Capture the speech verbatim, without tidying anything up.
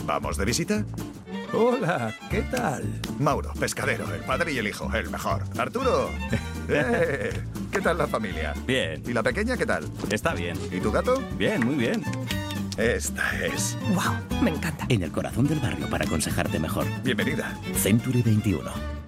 ¿Vamos de visita? Hola, ¿qué tal? Mauro, pescadero, el padre y el hijo, el mejor. Arturo. ¡Eh! ¿Qué tal la familia? Bien. ¿Y la pequeña qué tal? Está bien. ¿Y tu gato? Bien, muy bien. Esta es. ¡Wow! Me encanta. En el corazón del barrio para aconsejarte mejor. Bienvenida. Century veintiuno.